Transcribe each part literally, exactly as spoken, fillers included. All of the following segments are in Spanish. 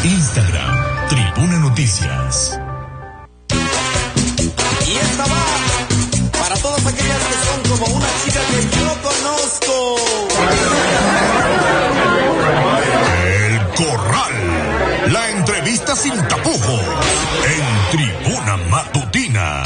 Instagram, Tribuna Noticias. Y esta va para todas aquellas que son como una chica que yo conozco. El Corral. La entrevista sin tapujos en Tribuna Matutina.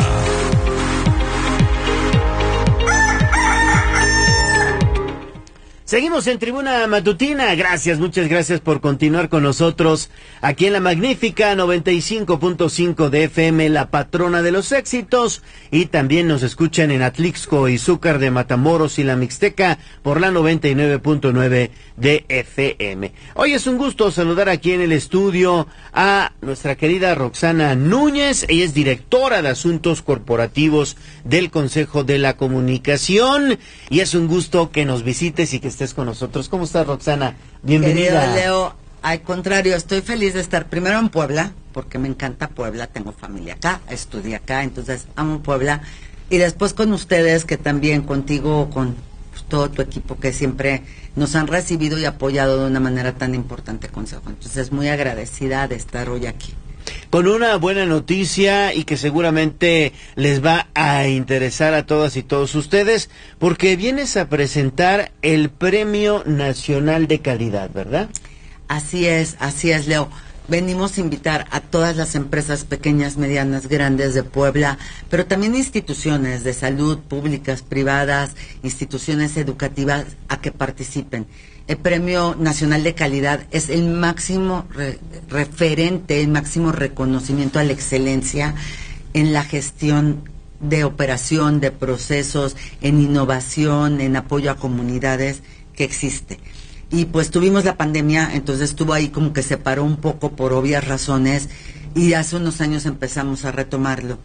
Seguimos en Tribuna Matutina. Gracias, muchas gracias por continuar con nosotros aquí en la magnífica noventa y cinco punto cinco de F M, la patrona de los éxitos. Y también nos escuchan en Atlixco y Zúcar de Matamoros y la Mixteca por la noventa y nueve punto nueve de F M. Hoy es un gusto saludar aquí en el estudio a nuestra querida Roxana Núñez. Ella es directora de Asuntos Corporativos del Consejo de la Comunicación. Y es un gusto que nos visites y que estés con nosotros. ¿Cómo estás, Roxana? Bienvenida. Querido Leo, al contrario, estoy feliz de estar primero en Puebla, porque me encanta Puebla, tengo familia acá, estudié acá, entonces amo Puebla, y después con ustedes, que también contigo, con pues, todo tu equipo que siempre nos han recibido y apoyado de una manera tan importante, Consejo. Entonces, muy agradecida de estar hoy aquí. Con una buena noticia y que seguramente les va a interesar a todas y todos ustedes, porque vienes a presentar el Premio Nacional de Calidad, ¿verdad? Así es, así es, Leo. Venimos a invitar a todas las empresas pequeñas, medianas, grandes de Puebla, pero también instituciones de salud, públicas, privadas, instituciones educativas, a que participen. El Premio Nacional de Calidad es el máximo re referente, el máximo reconocimiento a la excelencia en la gestión de operación, de procesos, en innovación, en apoyo a comunidades que existe. Y pues tuvimos la pandemia, entonces estuvo ahí como que se paró un poco por obvias razones, y hace unos años empezamos a retomarlo.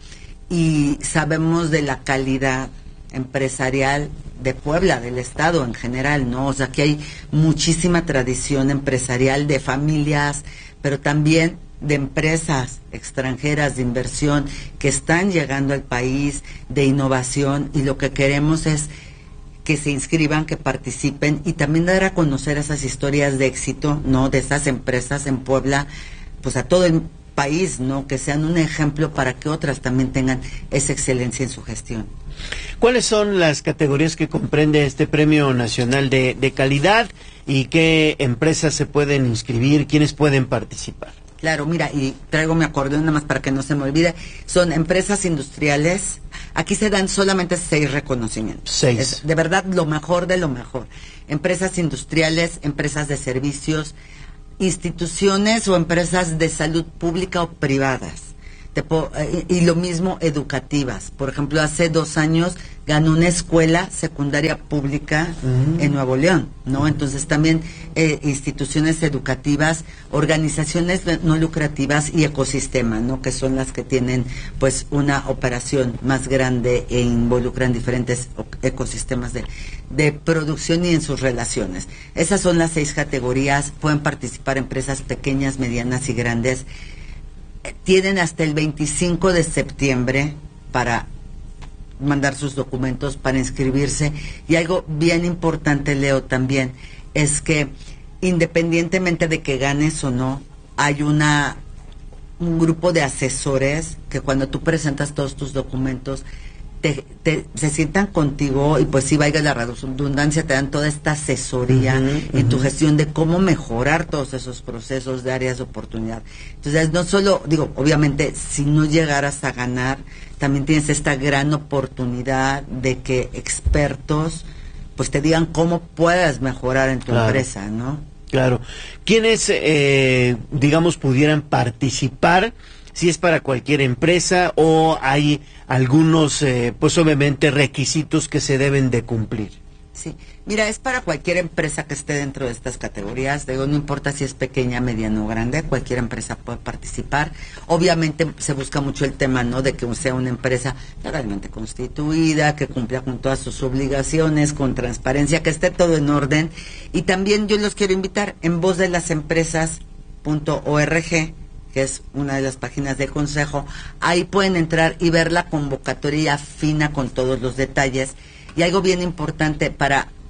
Y sabemos de la calidad empresarial de Puebla, del estado en general, ¿no? O sea, que hay muchísima tradición empresarial de familias, pero también de empresas extranjeras de inversión que están llegando al país, de innovación, y lo que queremos es que se inscriban, que participen, y también dar a conocer esas historias de éxito, ¿no? De esas empresas en Puebla, pues a todo el país, ¿no? Que sean un ejemplo para que otras también tengan esa excelencia en su gestión. ¿Cuáles son las categorías que comprende este Premio Nacional de, de Calidad y qué empresas se pueden inscribir, quiénes pueden participar? Claro, mira, y traigo mi acordeón nada más para que no se me olvide. Son empresas industriales. Aquí se dan solamente seis reconocimientos. Seis. Es de verdad lo mejor de lo mejor. Empresas industriales, empresas de servicios, instituciones o empresas de salud pública o privadas. Te puedo, eh, y lo mismo educativas. Por ejemplo, hace dos años ganó una escuela secundaria pública uh-huh. en Nuevo León, ¿no? Entonces también eh, instituciones educativas, organizaciones no lucrativas y ecosistemas, ¿no? Que son las que tienen pues una operación más grande e involucran diferentes ecosistemas de, de producción y en sus relaciones. Esas son las seis categorías. Pueden participar empresas pequeñas, medianas y grandes. Tienen hasta el veinticinco de septiembre para mandar sus documentos, para inscribirse. Y algo bien importante, Leo, también, es que independientemente de que ganes o no, hay una un grupo de asesores que cuando tú presentas todos tus documentos, Te, te, se sientan contigo y pues si valga la redundancia, te dan toda esta asesoría uh-huh, en uh-huh. tu gestión de cómo mejorar todos esos procesos de áreas de oportunidad. Entonces, no solo, digo, obviamente, si no llegaras a ganar, también tienes esta gran oportunidad de que expertos pues te digan cómo puedes mejorar en tu claro. empresa, ¿no? Claro. ¿Quiénes, eh, digamos, pudieran participar? Si es para cualquier empresa o hay algunos, eh, pues obviamente, requisitos que se deben de cumplir. Sí, mira, es para cualquier empresa que esté dentro de estas categorías. Digo, no importa si es pequeña, mediana o grande, cualquier empresa puede participar. Obviamente se busca mucho el tema, ¿no?, de que sea una empresa legalmente constituida, que cumpla con todas sus obligaciones, con transparencia, que esté todo en orden. Y también yo los quiero invitar en voz de las empresas punto org, que es una de las páginas del Consejo. Ahí pueden entrar y ver la convocatoria fina con todos los detalles. Y algo bien importante para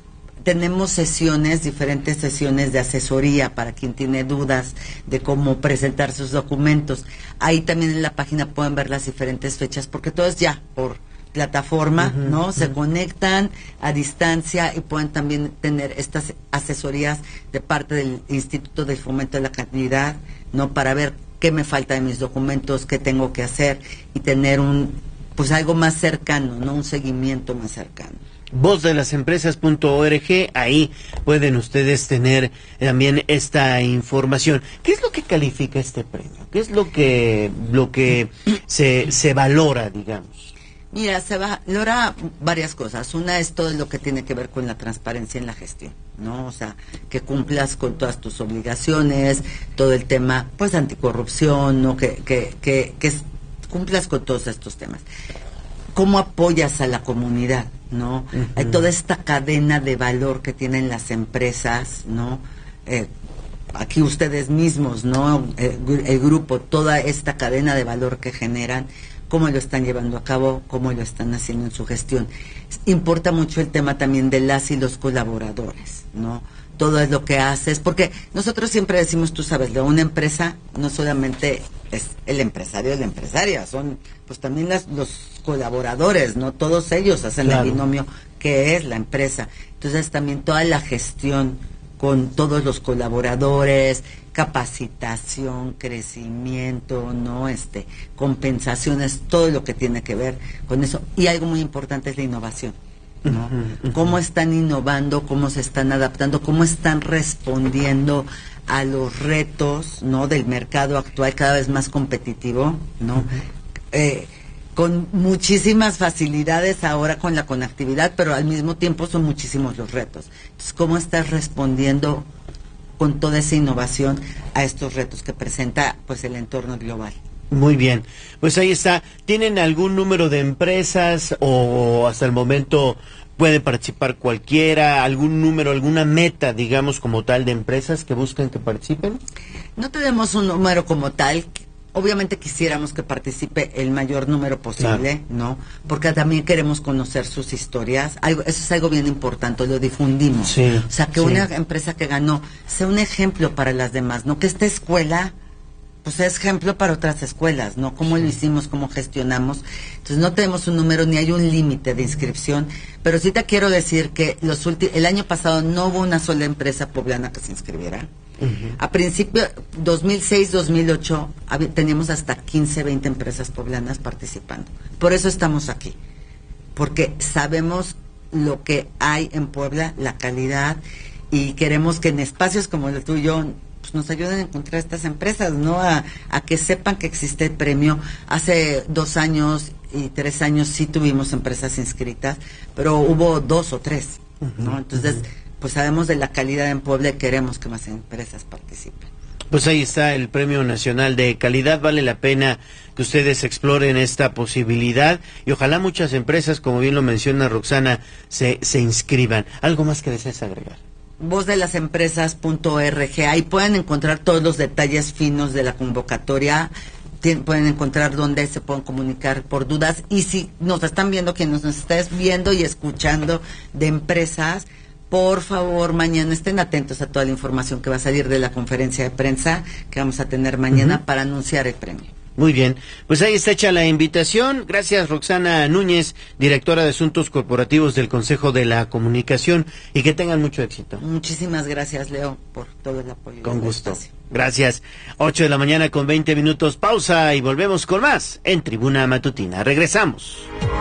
tenemos sesiones, diferentes sesiones de asesoría para quien tiene dudas de cómo presentar sus documentos. Ahí también en la página pueden ver las diferentes fechas, porque todo es ya por plataforma, uh-huh, ¿no? Uh-huh. Se conectan a distancia y pueden también tener estas asesorías de parte del Instituto del Fomento de la Calidad, ¿no? Para ver qué me falta de mis documentos, qué tengo que hacer y tener un, pues algo más cercano, ¿no? Un seguimiento más cercano. voz de las empresas punto org, ahí pueden ustedes tener también esta información. ¿Qué es lo que califica este premio? ¿Qué es lo que lo que se, se valora, digamos? Mira, se valora varias cosas. Una es todo lo que tiene que ver con la transparencia en la gestión, ¿no? O sea, que cumplas con todas tus obligaciones, todo el tema, pues, anticorrupción, ¿no? Que, que, que, que cumplas con todos estos temas. ¿Cómo apoyas a la comunidad, no? Uh-huh. Hay toda esta cadena de valor que tienen las empresas, ¿no? Eh, aquí ustedes mismos, ¿no? El, el grupo, toda esta cadena de valor que generan, cómo lo están llevando a cabo, cómo lo están haciendo en su gestión. Importa mucho el tema también de las y los colaboradores, ¿no? Todo es lo que haces, porque nosotros siempre decimos, tú sabes, de una empresa no solamente es el empresario o la empresaria, son pues también las, los colaboradores, ¿no? Todos ellos hacen claro. el binomio que es la empresa. Entonces también toda la gestión con todos los colaboradores, capacitación, crecimiento, ¿no? Este, compensaciones, todo lo que tiene que ver con eso. Y algo muy importante es la innovación, ¿no? Uh-huh, uh-huh. Cómo están innovando, cómo se están adaptando, cómo están respondiendo a los retos, ¿no? Del mercado actual, cada vez más competitivo, ¿no? Uh-huh. Eh, con muchísimas facilidades ahora con la conectividad, pero al mismo tiempo son muchísimos los retos. Entonces, ¿cómo estás respondiendo con toda esa innovación a estos retos que presenta pues el entorno global? Muy bien, pues ahí está. ¿Tienen algún número de empresas o hasta el momento puede participar cualquiera? ¿Algún número, alguna meta, digamos, como tal de empresas que buscan que participen? No tenemos un número como tal. Obviamente quisiéramos que participe el mayor número posible, claro. ¿no? Porque también queremos conocer sus historias. Algo, eso es algo bien importante, lo difundimos. Sí, o sea, que sí. una empresa que ganó sea un ejemplo para las demás, ¿no? Que esta escuela, pues es ejemplo para otras escuelas, ¿no? Cómo sí. lo hicimos, cómo gestionamos. Entonces no tenemos un número ni hay un límite de inscripción, pero sí te quiero decir que los ulti- el año pasado no hubo una sola empresa poblana que se inscribiera. Uh-huh. A principio, dos mil seis, dos mil ocho, hab- teníamos hasta quince, veinte empresas poblanas participando. Por eso estamos aquí, porque sabemos lo que hay en Puebla, la calidad, y queremos que en espacios como el tuyo pues, nos ayuden a encontrar estas empresas, ¿no? A, a que sepan que existe el premio. Hace dos años y tres años sí tuvimos empresas inscritas, pero hubo dos o tres, ¿no? Entonces... Uh-huh. Pues sabemos de la calidad en Puebla y queremos que más empresas participen. Pues ahí está el Premio Nacional de Calidad, vale la pena que ustedes exploren esta posibilidad y ojalá muchas empresas, como bien lo menciona Roxana, se, se inscriban. ¿Algo más que desees agregar? voz de las empresas punto org, ahí pueden encontrar todos los detalles finos de la convocatoria. Tien, pueden encontrar dónde se pueden comunicar por dudas y si nos están viendo, quienes nos estés viendo y escuchando de empresas, por favor, mañana estén atentos a toda la información que va a salir de la conferencia de prensa que vamos a tener mañana uh-huh. para anunciar el premio. Muy bien, pues ahí está hecha la invitación. Gracias, Roxana Núñez, directora de Asuntos Corporativos del Consejo de la Comunicación, y que tengan mucho éxito. Muchísimas gracias, Leo, por todo el apoyo. Con gusto. Gracias. Ocho de la mañana con veinte minutos, pausa y volvemos con más en Tribuna Matutina. Regresamos.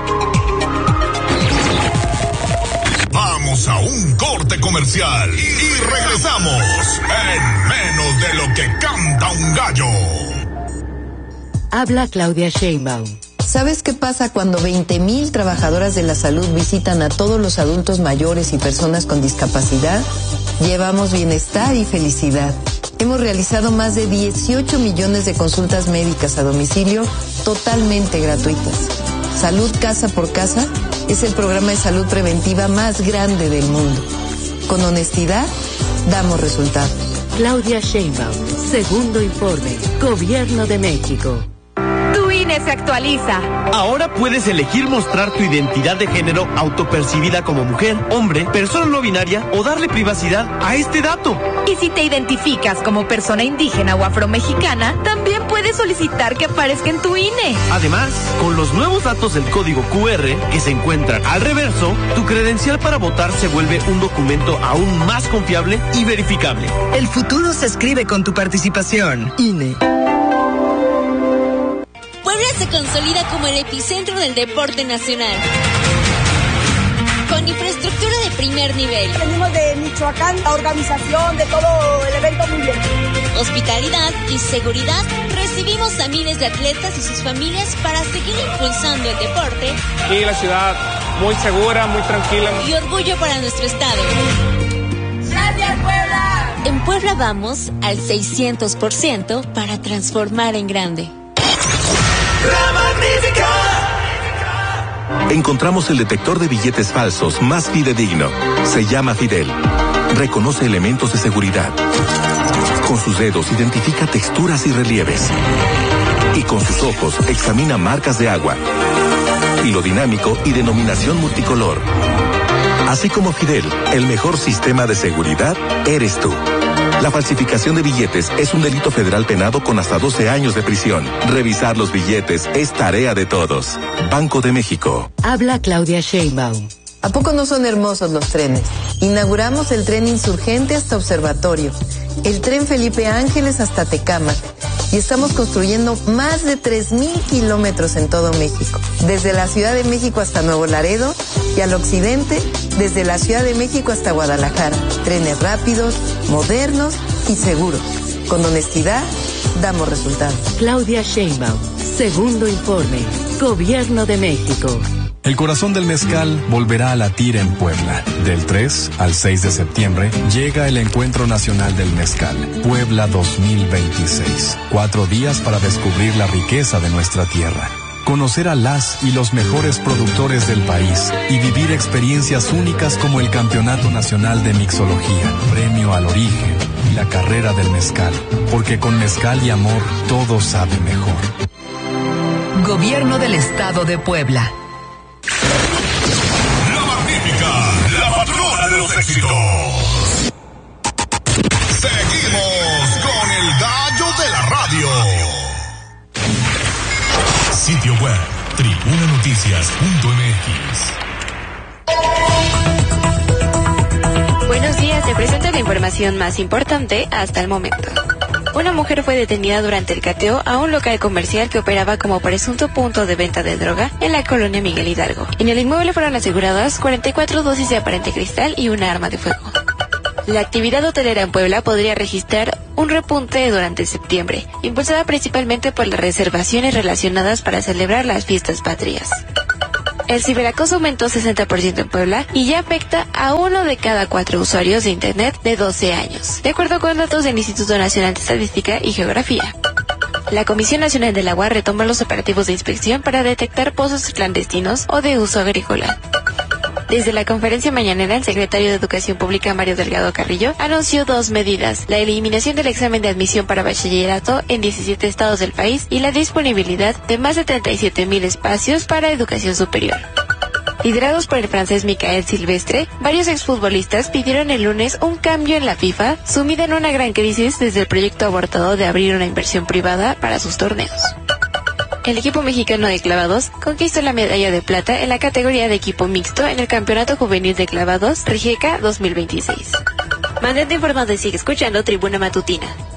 Vamos a un corte comercial y regresamos en menos de lo que canta un gallo. Habla Claudia Sheinbaum. ¿Sabes qué pasa cuando veinte mil trabajadoras de la salud visitan a todos los adultos mayores y personas con discapacidad? Llevamos bienestar y felicidad. Hemos realizado más de dieciocho millones de consultas médicas a domicilio totalmente gratuitas. Salud Casa por Casa es el programa de salud preventiva más grande del mundo. Con honestidad, damos resultados. Claudia Sheinbaum, segundo informe, Gobierno de México. Tu I N E INE se actualiza. Ahora puedes elegir mostrar tu identidad de género autopercibida como mujer, hombre, persona no binaria o darle privacidad a este dato. Y si te identificas como persona indígena o afromexicana, también puedes solicitar que aparezca en tu INE. Además, con los nuevos datos del código cu erre que se encuentran al reverso, tu credencial para votar se vuelve un documento aún más confiable y verificable. El futuro se escribe con tu participación. INE. Puebla se consolida como el epicentro del deporte nacional, con infraestructura de primer nivel. Venimos de Michoacán, la organización de todo el evento muy bien. Hospitalidad y seguridad. Recibimos a miles de atletas y sus familias para seguir impulsando el deporte. Y la ciudad muy segura, muy tranquila. Y orgullo para nuestro estado. ¡Gracias, Puebla! En Puebla vamos al seiscientos por ciento para transformar en grande. La Magnífica. Encontramos el detector de billetes falsos más fidedigno. Se llama Fidel. Reconoce elementos de seguridad. Con sus dedos identifica texturas y relieves. Y con sus ojos examina marcas de agua. Hilo dinámico y denominación multicolor. Así como Fidel, el mejor sistema de seguridad eres tú. La falsificación de billetes es un delito federal penado con hasta doce años de prisión. Revisar los billetes es tarea de todos. Banco de México. Habla Claudia Sheinbaum. ¿A poco no son hermosos los trenes? Inauguramos el tren Insurgente hasta Observatorio, el tren Felipe Ángeles hasta Tecámac, y estamos construyendo más de tres mil kilómetros en todo México, desde la Ciudad de México hasta Nuevo Laredo, y al occidente, desde la Ciudad de México hasta Guadalajara. Trenes rápidos, modernos y seguros. Con honestidad, damos resultados. Claudia Sheinbaum, segundo informe, Gobierno de México. El corazón del mezcal volverá a latir en Puebla. Del tres al seis de septiembre llega el Encuentro Nacional del Mezcal, Puebla dos mil veintiséis. Cuatro días para descubrir la riqueza de nuestra tierra, conocer a las y los mejores productores del país y vivir experiencias únicas como el Campeonato Nacional de Mixología, Premio al Origen y la Carrera del Mezcal, porque con mezcal y amor todo sabe mejor. Gobierno del Estado de Puebla. La patrona de los éxitos. Seguimos con el gallo de la radio. Sitio web tribuna noticias punto m x. Buenos días, te presento la información más importante hasta el momento. Una mujer fue detenida durante el cateo a un local comercial que operaba como presunto punto de venta de droga en la colonia Miguel Hidalgo. En el inmueble fueron aseguradas cuarenta y cuatro dosis de aparente cristal y una arma de fuego. La actividad hotelera en Puebla podría registrar un repunte durante septiembre, impulsada principalmente por las reservaciones relacionadas para celebrar las fiestas patrias. El ciberacoso aumentó sesenta por ciento en Puebla y ya afecta a uno de cada cuatro usuarios de Internet de doce años, de acuerdo con datos del Instituto Nacional de Estadística y Geografía. La Comisión Nacional del Agua retoma los operativos de inspección para detectar pozos clandestinos o de uso agrícola. Desde la conferencia mañanera, el secretario de Educación Pública, Mario Delgado Carrillo, anunció dos medidas: la eliminación del examen de admisión para bachillerato en diecisiete estados del país y la disponibilidad de más de treinta y siete mil espacios para educación superior. Liderados por el francés Michael Silvestre, varios exfutbolistas pidieron el lunes un cambio en la FIFA, sumida en una gran crisis desde el proyecto abortado de abrir una inversión privada para sus torneos. El equipo mexicano de clavados conquistó la medalla de plata en la categoría de equipo mixto en el Campeonato Juvenil de Clavados Rijeka dos mil veintiséis. Mantente informado y sigue escuchando Tribuna Matutina.